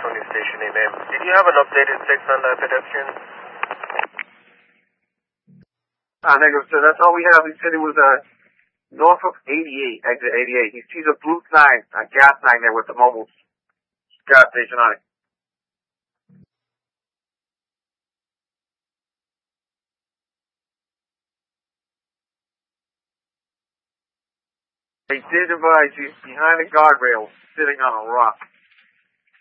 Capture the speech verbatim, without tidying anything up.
Tony Station name. Did you have an updated text on that pedestrian? Ah, negative, sir. That's all we have. He said it was uh, north of eighty-eight, exit eighty-eight. He sees a blue sign, a gas sign there with the mobile gas station on it. They did advise he's behind the guardrail, sitting on a rock.